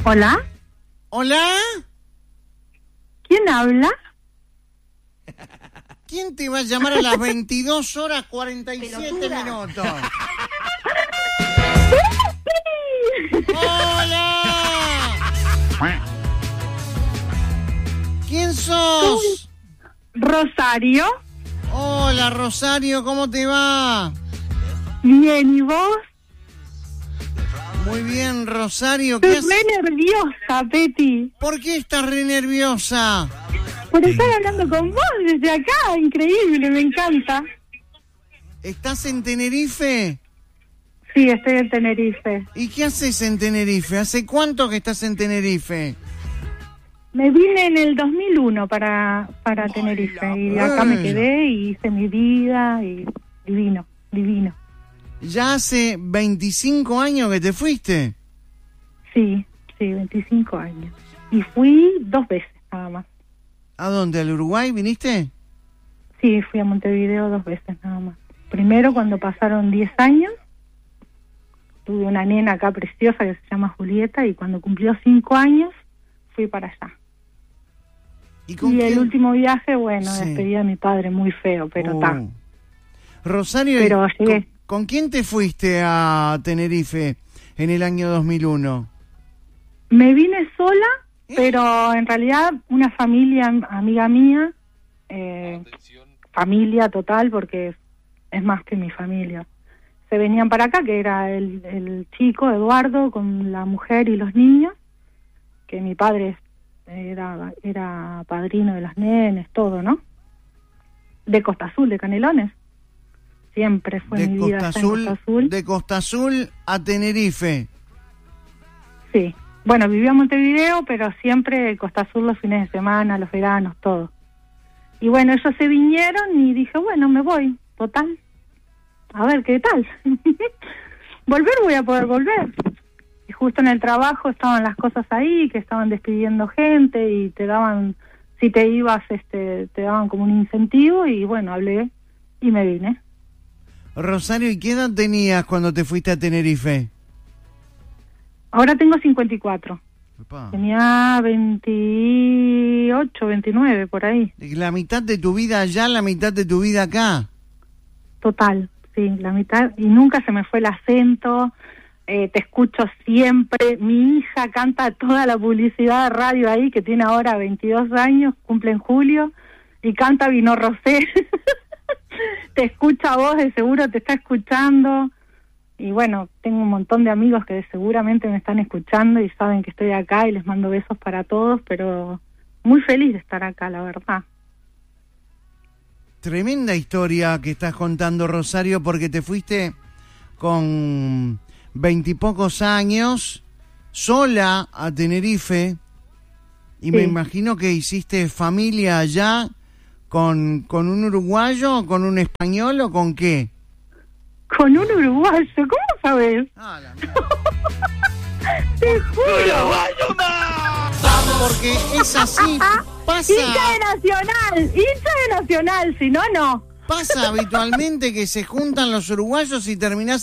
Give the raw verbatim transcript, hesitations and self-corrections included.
Hola. ¿Hola? ¿Quién habla? ¿Quién te va a llamar a las veintidós horas cuarenta y siete minutos? ¡Hola! ¿Quién sos? Rosario. Hola, Rosario, ¿cómo te va? Bien, ¿y vos? Muy bien, Rosario. ¿Qué Estoy haces? re nerviosa, Peti. ¿Por qué estás re nerviosa? Por estar hablando con vos desde acá, increíble, me encanta. ¿Estás en Tenerife? Sí, estoy en Tenerife. ¿Y qué haces en Tenerife? ¿Hace cuánto que estás en Tenerife? Me vine en el dos mil uno para, para Tenerife y acá me quedé y hice mi vida y divino, divino. ¿Ya hace veinticinco años que te fuiste? Sí, sí, veinticinco años. Y fui dos veces nada más. ¿A dónde? ¿Al Uruguay viniste? Sí, fui a Montevideo dos veces nada más. Primero cuando pasaron diez años, tuve una nena acá preciosa que se llama Julieta y cuando cumplió cinco años fui para allá. ¿Y, Y con el quién? último viaje, bueno, Sí. despedí a mi padre muy feo, pero está. Oh. Rosario, Pero ¿con, llegué. ¿con quién te fuiste a Tenerife en el año dos mil uno? Me vine sola, ¿Eh? pero en realidad una familia am- amiga mía, eh, familia total, porque es, es más que mi familia. Se venían para acá, que era el, el chico, Eduardo, con la mujer y los niños, que mi padre era, era padrino de las nenes, todo, ¿no? De Costa Azul, de Canelones. Siempre fue De mi vida Costa allá en Azul, Costa Azul. de Costa Azul a Tenerife. Sí. Bueno, vivía en Montevideo, pero siempre Costa Azul los fines de semana, los veranos, todo. Y bueno, ellos se vinieron y dije, bueno, me voy, total. A ver qué tal. Volver voy a poder volver. Y justo en el trabajo estaban las cosas ahí, que estaban despidiendo gente y te daban, si te ibas, este, te daban como un incentivo y bueno, hablé y me vine. Rosario, ¿y qué edad tenías cuando te fuiste a Tenerife? Ahora tengo cincuenta y cuatro. Papá. Tenía veintiocho, veintinueve, por ahí. La mitad de tu vida allá, la mitad de tu vida acá. Total, sí, la mitad. Y nunca se me fue el acento. Eh, te escucho siempre. Mi hija canta toda la publicidad de radio ahí, que tiene ahora veintidós años, cumple en julio, y canta Vino Rosé. Te escucha a vos, de seguro te está escuchando. Y bueno, tengo un montón de amigos que seguramente me están escuchando y saben que estoy acá y les mando besos para todos, pero muy feliz de estar acá, la verdad. Tremenda historia que estás contando, Rosario, porque te fuiste con veintipocos años, sola a Tenerife, y Sí. me imagino que hiciste familia allá con, con un uruguayo, con un español o con qué. Con un uruguayo, ¿cómo sabes? Ah, la mierda. Te juro. Porque es así, pasa, Hincha de Nacional, hincha de Nacional, si no, no. pasa habitualmente que se juntan los uruguayos y terminás